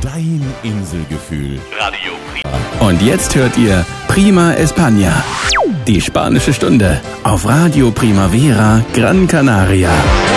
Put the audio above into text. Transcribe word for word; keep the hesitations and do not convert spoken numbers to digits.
Dein Inselgefühl. Radio Prima. Und jetzt hört ihr Prima España, die spanische Stunde auf Radio Primavera Gran Canaria.